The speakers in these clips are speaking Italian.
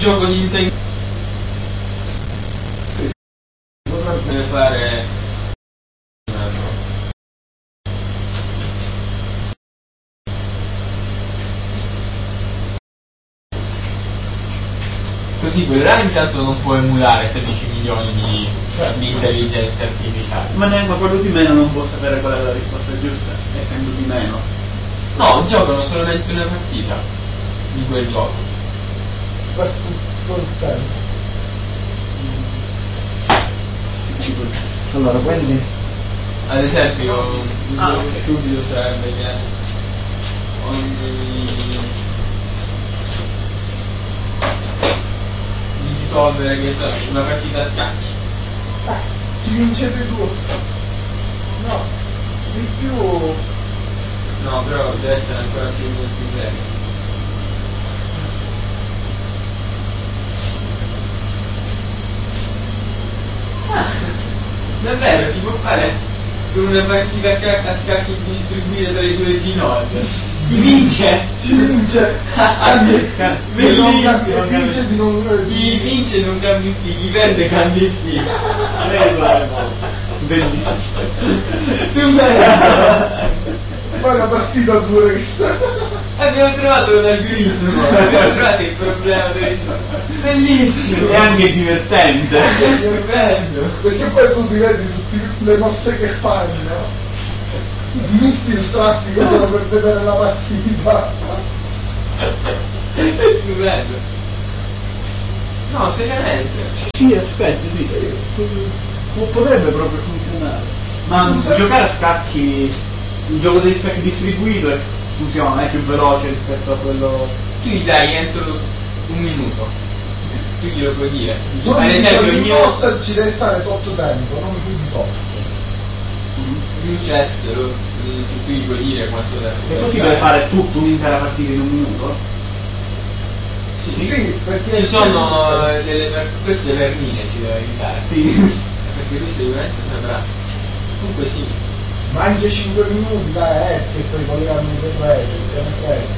gioco di intento. Sì. Deve fare. Così quello là intanto non può emulare 16 milioni di intelligenze artificiali. Ma neanche quello di meno non può sapere qual è la risposta giusta, essendo di meno. No, giocano solamente una partita di quel gioco. Allora, quindi Ad esempio, un stupido sarebbe che ogni di risolvere che so, una partita a scacchi. ci vincete due. No, di più. No, però deve essere ancora più serio. Davvero, si può fare una partita a scacchi distribuita tra i due ginocchi. Chi vince? Chi vince? Chi vince non cambia il filo, chi perde cambia il filo. Bellissimo. Poi la partita dura. Abbiamo trovato un algoritmo, abbiamo trovato il problema bellissimo. E anche divertente. È stupendo. Perché poi tu ti vedi tutte le mosse che fanno, no? Smisti il traffico solo per vedere la partita. È stupendo. No, seriamente. Sì, aspetta, sì. Potrebbe proprio funzionare. Ma giocare a scacchi, il gioco degli scacchi distribuito funziona, è più veloce rispetto a quello. Tu gli dai entro un minuto. Tu glielo puoi dire. Non Ad esempio il mio posto ci deve stare tot tempo, non più di tot. il chess tu gli puoi dire quanto tempo. È possibile fare tutto un'intera partita in un minuto? Sì, perché ci sono queste vermine ci deve aiutare. Sì. Perché lui sicuramente saprà. Comunque sì. Ma anche 5 minuti dai, che poi collegarmi per rete,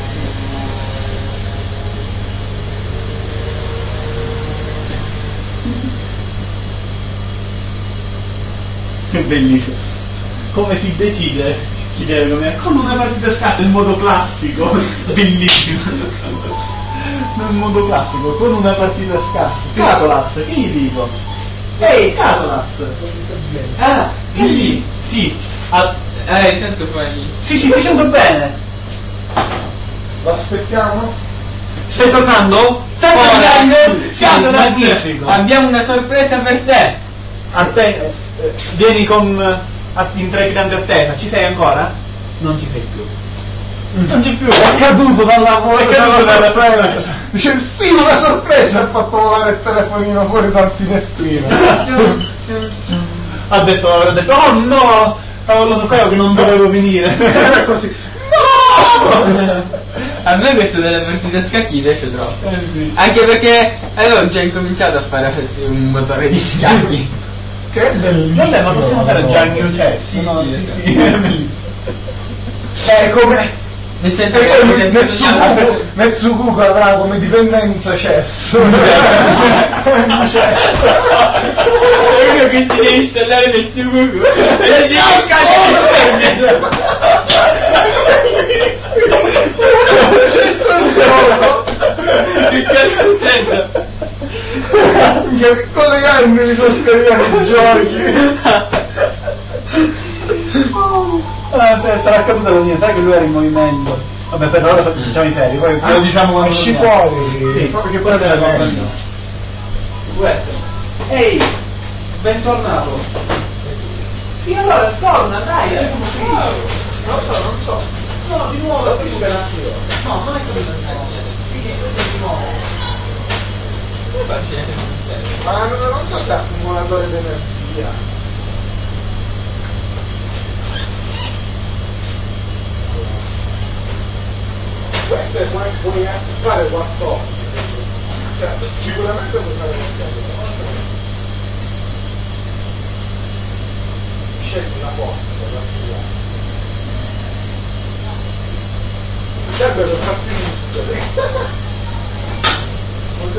È bellissimo. Come si decide chi deve come con una partita a scatto in modo classico. Bellissimo. In modo classico, con una partita a scatto. Catolas, che gli dico? Ehi, Catolas! Ah, Lì, sì. Intanto fai. Sì, ti sento bene. L'aspettiamo? Stai tornando? Stai tornando? Magnifico. Abbiamo una sorpresa per te. A te, vieni con in trepidante attesa, ci sei ancora? Non ci sei più. Non c'è più, È caduto dalla presa. Dice sì, una sorpresa, ha fatto volare il telefonino fuori dal finestrino. Avrà detto, oh no, lo sapevo che non dovevo venire. Era così. No! A me questo delle partite a scacchi piace troppo. Sì. Anche perché avevo già incominciato a fare un motore di scacchi. Che è bellissimo. Vabbè, ma possiamo fare già il new chess? Sì, No, sì, sì, sì. è bellissimo. È come Nel senso che Metsukuko avrà come dipendenza chess. è uno che si deve installare nel Tsubuku e dici oh che cazzo c'entra? Collegarmi li trasferiamo i giochi. Aspetta, la caduta la mia, sai che lui era in movimento. Vabbè, aspetta, ora facciamo i seri, poi lo diciamo quando esci torniamo. fuori. Sì, perché quella della compagnia. Ehi, bentornato. Sì, allora torna, dai, andiamo qui. Non so. No, di nuovo, qui no, non è capito di nuovo. Ma non so se è accumulatore d'energia. Questo è puoi fare qualcosa. Cioè, sicuramente puoi fare qualcosa. Scegli la porta per attivare. Serve per farsi vincere. Non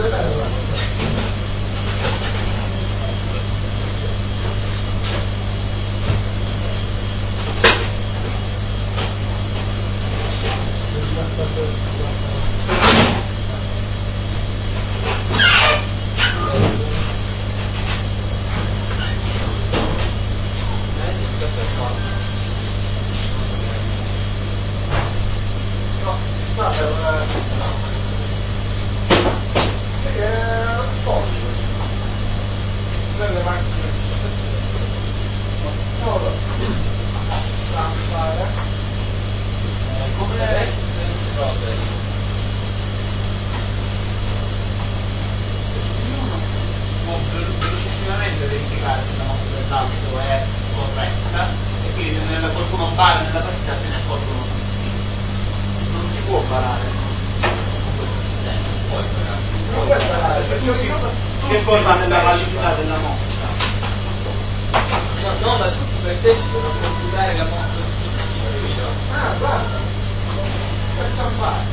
ricorda della validità della mossa. No, ma tutti per te ci devono computare la mossa successiva, capito? Ah, guarda, questa parte.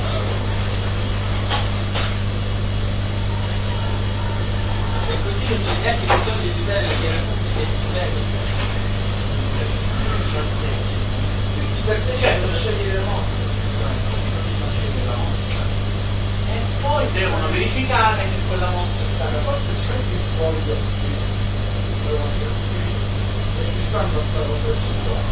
E così non c'è neanche bisogno di usare la chiave pubblica e si tutti per te ci devono scegliere la mossa. E poi devono verificare che quella mossa è stata Forse c'è più foglio qui. E ci stanno a stare